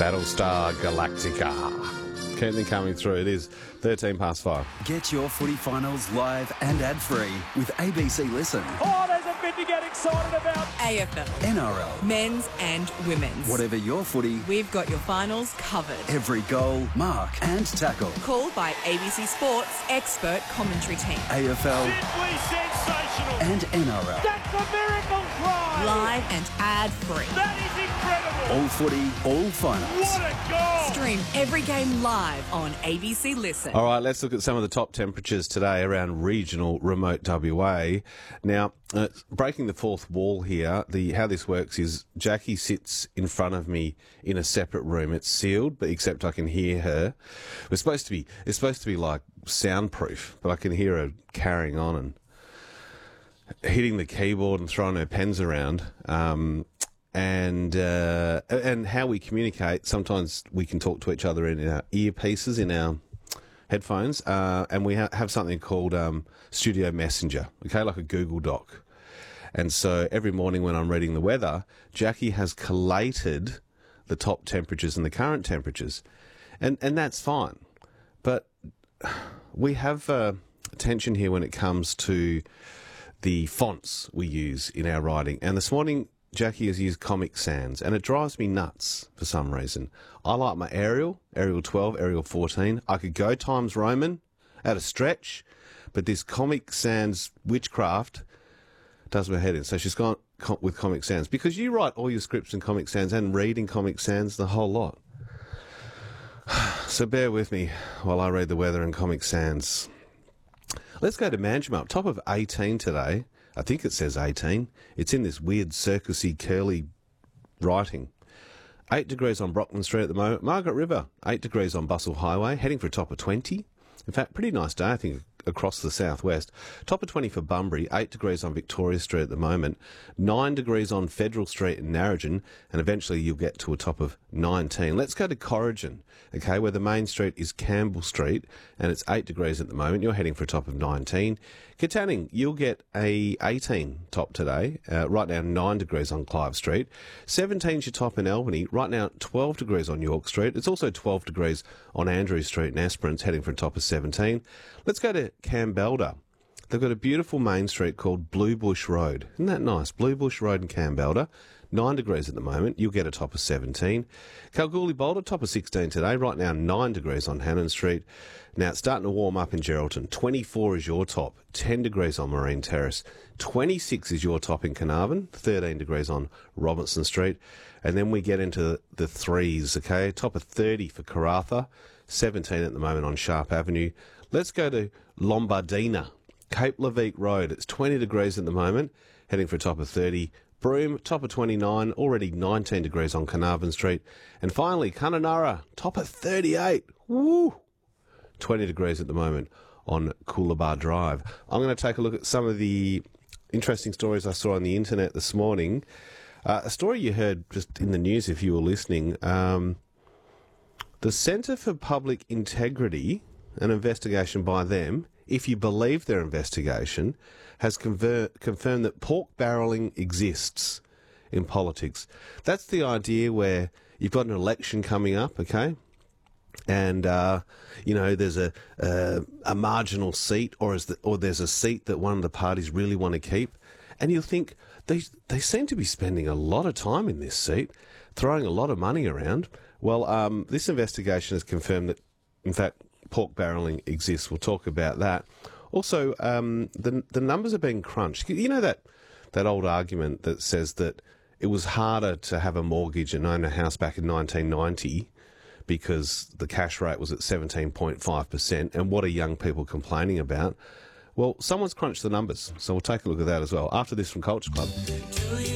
Battlestar Galactica. Keep them coming through. It is 13 past 5. Get your footy finals live and ad-free with ABC Listen. Oh, there's a bit to get excited about. AFL, NRL. men's and women's. Whatever your footy, We've got your finals covered. every goal, mark and tackle. Called by ABC Sports expert commentary team. AFL Simply sensational. and NRL. That's a miracle try. Live and ad-free. That is incredible. All footy, all finals. What a goal. Stream every game live on ABC Listen. All right, let's look at some of the top temperatures today around regional remote WA. Now, breaking the fourth wall here, how this works is Jackie sits in front of me in a separate room. It's sealed, but except I can hear her. It's supposed to be like soundproof, but I can hear her carrying on and hitting the keyboard and throwing her pens around. And how we communicate, sometimes we can talk to each other in our earpieces, in our headphones, and we have something called Studio Messenger, okay, like a Google Doc. And so every morning when I'm reading the weather, Jackie has collated the top temperatures and the current temperatures, and that's fine. But we have tension here when it comes to the fonts we use in our writing. And this morning, Jackie has used Comic Sans, and it drives me nuts for some reason. I like my Arial 12, Arial 14. I could go Times Roman at a stretch, but this Comic Sans witchcraft does my head in. So she's gone with Comic Sans, because you write all your scripts in Comic Sans and read in Comic Sans the whole lot. So bear with me while I read the weather in Comic Sans. Let's go to Manjimup. Top of 18 today. I think it says 18. It's in this weird circusy, curly writing. 8 degrees on Brockman Street at the moment. Margaret River, 8 degrees on Bustle Highway, heading for a top of 20. In fact, pretty nice day, I think, across the southwest. Top of 20 for Bunbury, 8 degrees on Victoria Street at the moment, 9 degrees on Federal Street in Narrogin, and eventually you'll get to a top of 19. Let's go to Corrigan, okay, where the main street is Campbell Street, and it's 8 degrees at the moment. You're heading for a top of 19. Katanning, you'll get a 18 top today, right now 9 degrees on Clive Street. 17's your top in Albany, right now 12 degrees on York Street. It's also 12 degrees on Andrew Street in Esperance, heading for a top of 17. Let's go to Campbelder. They've got a beautiful main street called Blue Bush Road. Isn't that nice? Blue Bush Road in Campbelder. 9 degrees at the moment. You'll get a top of 17. Kalgoorlie Boulder, top of 16 today. Right now, 9 degrees on Hannon Street. Now, it's starting to warm up in Geraldton. 24 is your top. 10 degrees on Marine Terrace. 26 is your top in Carnarvon. 13 degrees on Robinson Street. And then we get into the threes, okay? Top of 30 for Karratha. 17 at the moment on Sharp Avenue. Let's go to Lombardina. Cape Leveque Road. It's 20 degrees at the moment. Heading for a top of 30. Broome, top of 29, already 19 degrees on Carnarvon Street. And finally, Kununurra, top of 38. Woo! 20 degrees at the moment on Coolabah Drive. I'm going to take a look at some of the interesting stories I saw on the internet this morning. A story you heard just in the news if you were listening. The Centre for Public Integrity, an investigation by them, if you believe their investigation, has confirmed that pork barrelling exists in politics. That's the idea where you've got an election coming up, okay? And, there's a marginal seat or there's a seat that one of the parties really want to keep. And you'll think, they seem to be spending a lot of time in this seat, throwing a lot of money around. Well, this investigation has confirmed that, in fact, pork barrelling exists. We'll talk about that. Also, the numbers are being crunched. You know that old argument that says that it was harder to have a mortgage and own a house back in 1990 because the cash rate was at 17.5%, and what are young people complaining about? Well, someone's crunched the numbers, so we'll take a look at that as well. After this from Culture Club.